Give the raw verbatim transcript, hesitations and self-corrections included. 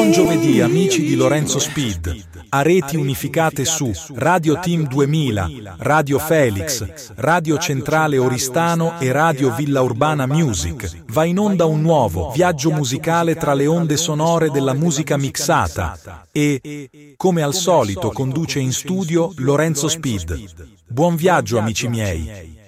Buon giovedì amici di Lorenzo Speed, a reti unificate su Radio Team duemila, Radio Felix, Radio Centrale Oristano e Radio Villa Urbana Music. Va in onda un nuovo viaggio musicale tra le onde sonore della musica mixata e, come al solito, conduce in studio Lorenzo Speed. Buon viaggio amici miei.